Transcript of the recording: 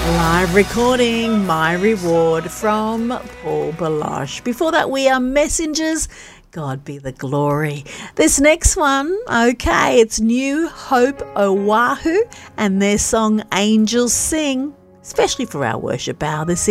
Live recording, My Reward from Paul Baloche. Before that, We Are Messengers, God Be the Glory. This next one, okay, it's New Hope Oahu and their song Angels Sing, especially for our worship hour this evening.